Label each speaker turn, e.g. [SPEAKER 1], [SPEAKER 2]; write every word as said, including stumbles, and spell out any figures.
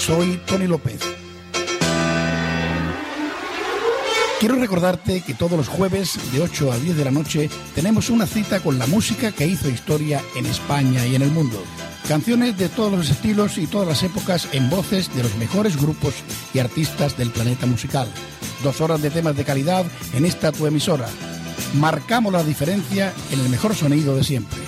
[SPEAKER 1] Soy Tony López. Quiero recordarte que todos los jueves de ocho a diez de la noche tenemos una cita con la música que hizo historia en España y en el mundo. Canciones de todos los estilos y todas las épocas en voces de los mejores grupos y artistas del planeta musical. Dos horas de temas de calidad en esta tu emisora. Marcamos la diferencia en el mejor sonido de siempre.